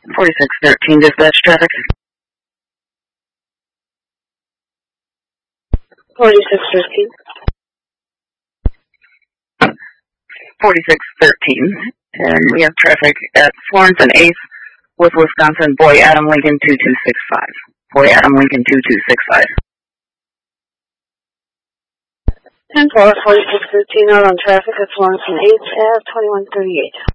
4613, dispatch traffic. 4613. 4613, and we have traffic at Florence and 8th with Wisconsin, Boy Adam Lincoln 2265. Boy Adam Lincoln 2265. 10-4, 4613 out on traffic at Florence and 8th Ave 2138.